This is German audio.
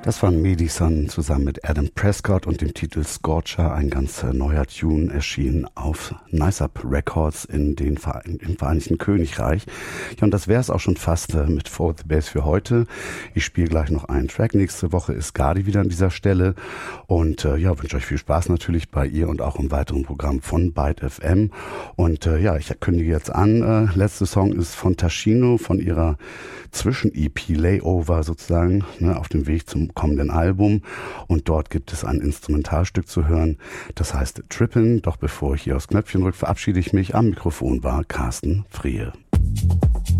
Das waren Medison zusammen mit Adam Prescott und dem Titel Scorcher, ein ganz neuer Tune, erschienen auf Nice Up Records im Vereinigten Königreich. Ja, und das wäre es auch schon fast mit For the Bass für heute. Ich spiele gleich noch einen Track. Nächste Woche ist Gardi wieder an dieser Stelle und wünsche euch viel Spaß natürlich bei ihr und auch im weiteren Programm von Byte FM. Und ich kündige jetzt an, letzte Song ist von Taschino, von ihrer Zwischen-EP Layover sozusagen, auf dem Weg zum kommenden Album. Und dort gibt es ein Instrumentalstück zu hören, das heißt Trippin'. Doch bevor ich hier aufs Knöpfchen drücke, verabschiede ich mich. Am Mikrofon war Carsten Friehe.